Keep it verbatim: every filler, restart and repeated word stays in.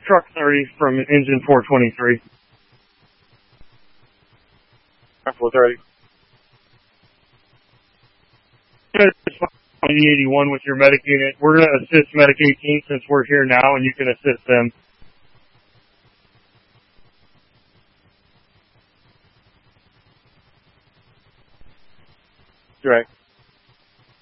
truck thirty from engine four twenty-three. four thirty. E eighty-one with your medic unit. We're going to assist medic eighteen since we're here now, and you can assist them. Direct.